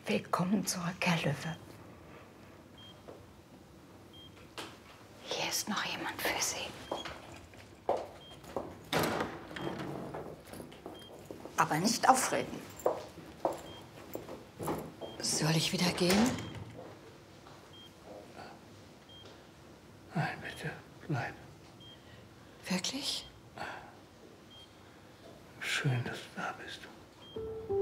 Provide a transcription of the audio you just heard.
Willkommen zurück, Herr Löwe. Hier ist noch jemand für Sie. Aber nicht aufregen. Soll ich wieder gehen? Nein, bitte, bleib. Wirklich? Schön, dass du da bist.